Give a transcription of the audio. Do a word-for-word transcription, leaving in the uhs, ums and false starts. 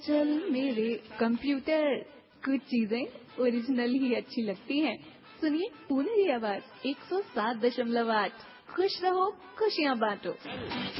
चल मेरे कंप्यूटर, कुछ चीजें ओरिजिनल ही अच्छी लगती हैं। सुनिए पुनः आवाज एक सौ सात दशमलव आठ। खुश रहो, खुशियाँ बांटो।